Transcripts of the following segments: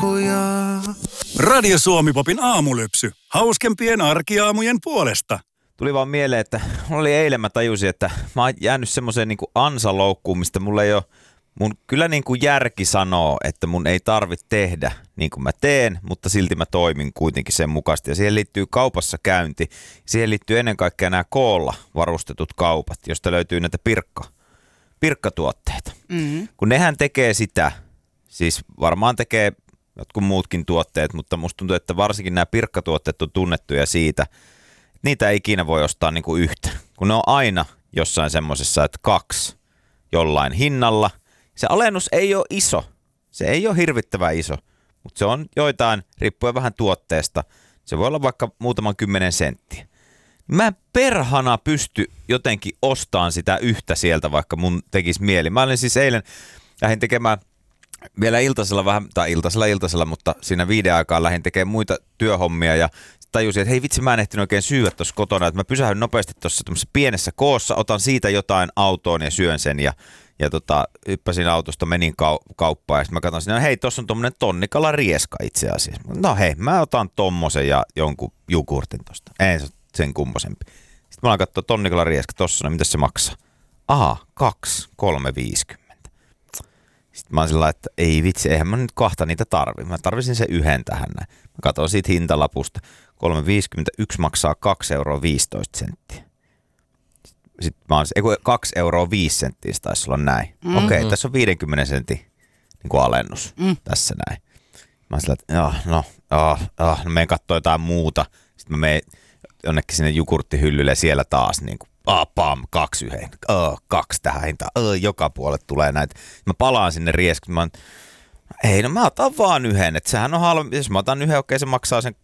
matkoja. Radio Suomi-popin aamulypsy. Hauskempien arkiaamujen puolesta. Tuli vaan mieleen, että mä tajusin, että mä oon jäänyt semmoiseen niin kuin ansaloukkuun, mistä mulla ei ole, mun kyllä niin kuin järki sanoo, että mun ei tarvitse tehdä niin kuin mä teen, mutta silti mä toimin kuitenkin sen mukaisesti. Ja siihen liittyy kaupassa käynti. Siihen liittyy ennen kaikkea nämä koolla varustetut kaupat, josta löytyy näitä pirkkatuotteita. Mm-hmm. Kun nehän tekee sitä, siis varmaan tekee jotkut muutkin tuotteet, mutta musta tuntuu, että varsinkin nämä pirkkatuotteet on tunnettuja siitä, että niitä ei ikinä voi ostaa niin kuin yhtä. Kun ne on aina jossain semmoisessa, että 2 jollain hinnalla. Se alennus ei ole iso. Se ei ole hirvittävän iso, mutta se on joitain, riippuen vähän tuotteesta. Se voi olla vaikka muutaman 10 senttiä. Mä en perhana pysty jotenkin ostamaan sitä yhtä sieltä, vaikka mun tekisi mieli. Mä olin siis eilen, lähdin tekemään vielä iltasella vähän, tai iltasella, mutta siinä 5 aikaan lähdin tekemään muita työhommia ja tajusin, että hei vitsi, mä en ehtinyt oikein syödä tuossa kotona, että mä pysähdyn nopeasti tuossa pienessä koossa, otan siitä jotain autoon ja syön sen ja hyppäsin autosta, menin kauppaan ja sitten mä katson siinä, hei, tuossa on tommonen tonnikala rieska itse asiassa. No hei, mä otan tommosen ja jonkun jogurtin tosta, ei sen kummosempi. Sitten mä alan katsoa tonnikala rieska tossa, no mitä se maksaa? Aha, 3,50. Sitten mä oon sillä, että ei vitsi, eihän mä nyt 2 niitä tarvi. Mä tarvisin sen 1 tähän näin. Mä katson siitä hintalapusta. 3,51 maksaa 2,15 €. Sitten mä oon, 2,05 € taisi olla näin. Mm-hmm. Okei, tässä on 50 sentin niin kuin alennus tässä näin. Mä oon sillä, että no menen katsoa jotain muuta. Sitten mä menen jonnekin sinne jogurttihyllylle siellä taas niin kuin pam, 2 yhden. 2 tähän hintaan. Joka puolelle tulee näitä. Mä palaan sinne rieskut. Mä otan vaan 1. Että sehän on halvempi. Jos mä otan 1, okei, se maksaa sen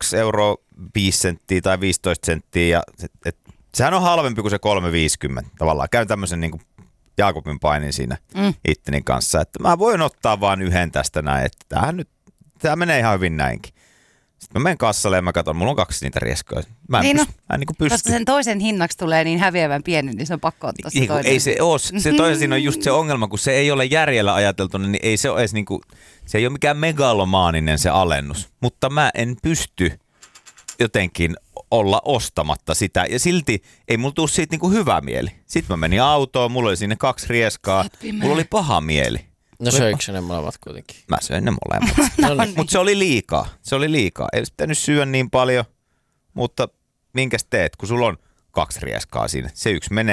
2,05 € tai 15 senttiä. Ja sehän on halvempi kuin se 3,50 tavallaan. Käyn tämmöisen niin kuin Jaakobin painin siinä itteni kanssa. Että mä voin ottaa vaan 1 tästä näin. Että tää menee ihan hyvin näinkin. Sitten mä menen kassalle ja mä katson, mulla on 2 niitä rieskoja. Mä en pysty. Koska sen toisen hinnaksi tulee niin häviävän pieni, niin se on pakko ottaa se toinen. Ei se ole. Se toisen siinä on just se ongelma, kun se ei ole järjellä ajateltu, niin ei se ole edes niinku, se ei ole mikään megalomaaninen se alennus. Mutta mä en pysty jotenkin olla ostamatta sitä. Ja silti ei mulla tule siitä niinku hyvä mieli. Sitten mä menin autoon, mulla oli sinne 2 rieskaa. Mulla oli paha mieli. No söikö ne molemmat kuitenkin? Mä söin ne molemmat. Mutta se oli liikaa. Ei olisi pitänyt syödä niin paljon, mutta minkäs teet, kun sulla on 2 rieskaa siinä. Se 1 menee